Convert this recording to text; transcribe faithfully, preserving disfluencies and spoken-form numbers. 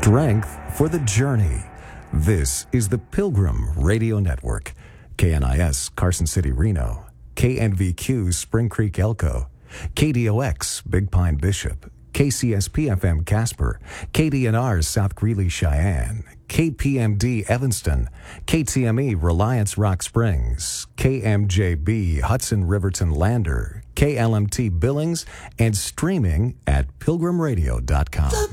Strength for the journey. This is the Pilgrim Radio Network. K N I S Carson City, Reno. K N V Q Spring Creek, Elko. K D O X Big Pine, Bishop. K C S P F M Casper. K D N R South Greeley, Cheyenne. K P M D Evanston. K T M E Reliance Rock Springs. K M J B Hudson Riverton Lander. K L M T Billings, and streaming at pilgrim radio dot com.